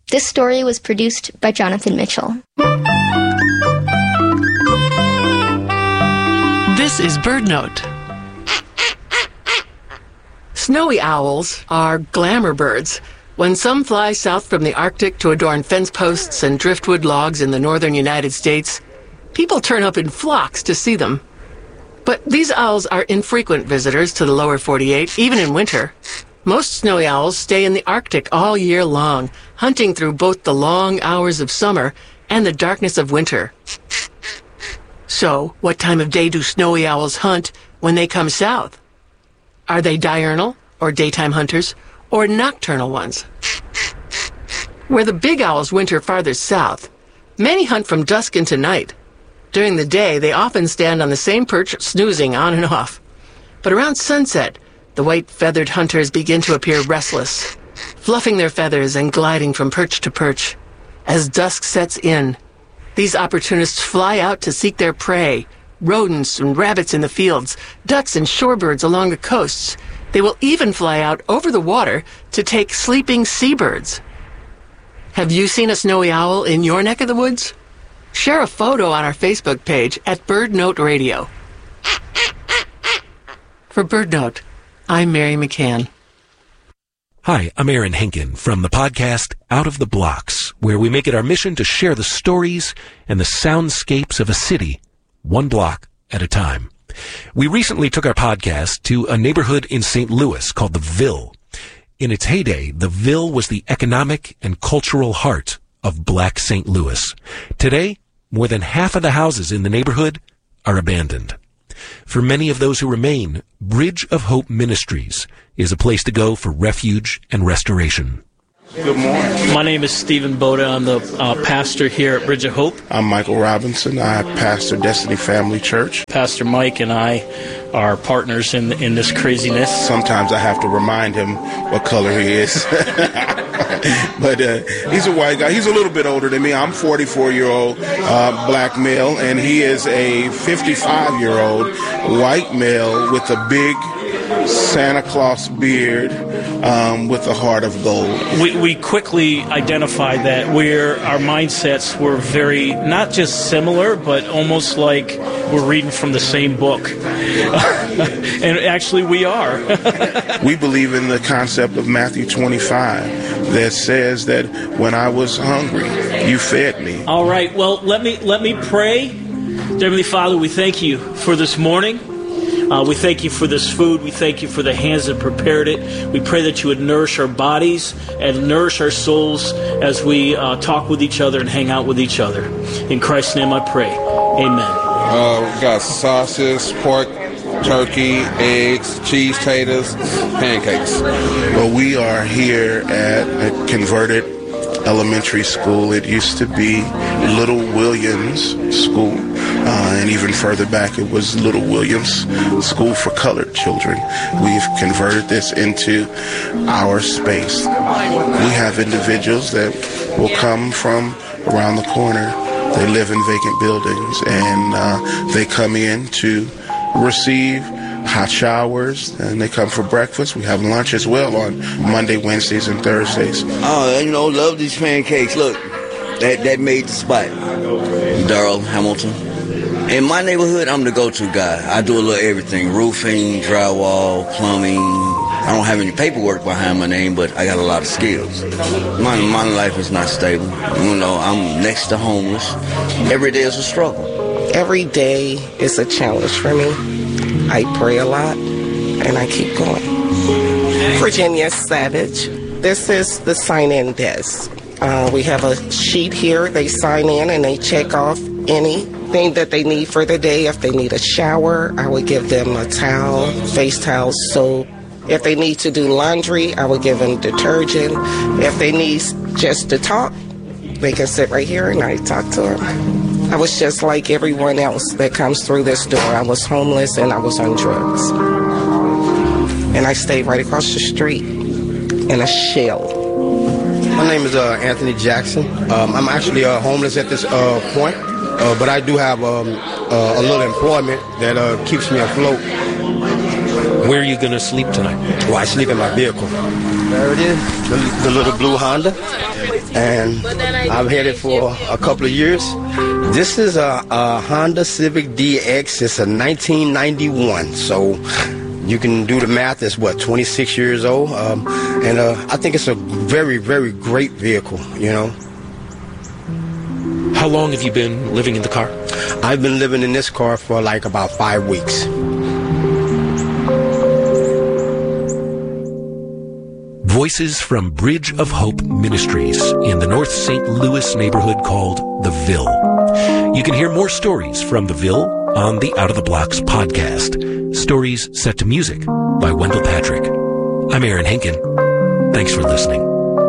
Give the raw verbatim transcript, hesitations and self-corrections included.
This story was produced by Jonathan Mitchell. This is BirdNote. Snowy owls are glamour birds. When some fly south from the Arctic to adorn fence posts and driftwood logs in the northern United States, people turn up in flocks to see them. But these owls are infrequent visitors to the lower forty-eight, even in winter. Most snowy owls stay in the Arctic all year long, hunting through both the long hours of summer and the darkness of winter. So, what time of day do snowy owls hunt when they come south? Are they diurnal, or daytime hunters, or nocturnal ones? Where the big owls winter farther south, many hunt from dusk into night. During the day, they often stand on the same perch, snoozing on and off. But around sunset, the white-feathered hunters begin to appear restless, fluffing their feathers and gliding from perch to perch. As dusk sets in, these opportunists fly out to seek their prey, rodents and rabbits in the fields, ducks and shorebirds along the coasts. They will even fly out over the water to take sleeping seabirds. Have you seen a snowy owl in your neck of the woods? Share a photo on our Facebook page at BirdNote Radio. For BirdNote, I'm Mary McCann. Hi, I'm Aaron Henkin from the podcast Out of the Blocks, where we make it our mission to share the stories and the soundscapes of a city, one block at a time. We recently took our podcast to a neighborhood in Saint Louis called the Ville. In its heyday, the Ville was the economic and cultural heart of Black Saint Louis. Today, more than half of the houses in the neighborhood are abandoned. For many of those who remain, Bridge of Hope Ministries is a place to go for refuge and restoration. Good morning. My name is Stephen Boda. I'm the uh, pastor here at Bridge of Hope. I'm Michael Robinson. I pastor Destiny Family Church. Pastor Mike and I are partners in in this craziness. Sometimes I have to remind him what color he is. But uh, he's a white guy. He's a little bit older than me. I'm forty-four-year-old uh, black male, and he is a fifty-five-year-old white male with a big Santa Claus beard um, with a heart of gold. We, we quickly identified that where our mindsets were very, not just similar, but almost like we're reading from the same book. And actually we are. We believe in the concept of Matthew twenty-five that says that when I was hungry, you fed me. All right, well, let me, let me pray. Heavenly Father, we thank you for this morning. Uh, we thank you for this food. We thank you for the hands that prepared it. We pray that you would nourish our bodies and nourish our souls as we uh, talk with each other and hang out with each other. In Christ's name I pray. Amen. Uh, we got sausage, pork, turkey, eggs, cheese, taters, pancakes. Well, we are here at a converted elementary school. It used to be Little Williams School, uh, and even further back it was Little Williams School for Colored Children. We've converted this into our space. We have individuals that will come from around the corner. They live in vacant buildings, and uh, they come in to receive hot showers, and they come for breakfast. We have lunch as well on Monday, Wednesdays, and Thursdays. Oh, you know, love these pancakes. Look, that that made the spot. Darrell Hamilton. In my neighborhood, I'm the go-to guy. I do a little everything: roofing, drywall, plumbing. I don't have any paperwork behind my name, but I got a lot of skills. My my life is not stable. You know, I'm next to homeless. Every day is a struggle. Every day is a challenge for me. I pray a lot, and I keep going. Virginia Savage. This is the sign-in desk. Uh, we have a sheet here. They sign in, and they check off anything that they need for the day. If they need a shower, I would give them a towel, face towel, soap. If they need to do laundry, I would give them detergent. If they need just to talk, they can sit right here, and I talk to them. I was just like everyone else that comes through this door. I was homeless and I was on drugs. And I stayed right across the street in a shell. My name is uh, Anthony Jackson. Um, I'm actually uh, homeless at this uh, point, uh, but I do have um, uh, a little employment that uh, keeps me afloat. Where are you going to sleep tonight? Well, I sleep in my vehicle. There it is, the, the little blue Honda. And I've had it for a couple of years. This is a, a Honda Civic D X. It's a nineteen ninety-one. So you can do the math. It's, what, twenty-six years old? Um, and uh, I think it's a very, very great vehicle, you know. How long have you been living in the car? I've been living in this car for like about five weeks. Voices from Bridge of Hope Ministries in the North Saint Louis neighborhood called The Ville. You can hear more stories from The Ville on the Out of the Blocks podcast. Stories set to music by Wendell Patrick. I'm Aaron Henkin. Thanks for listening.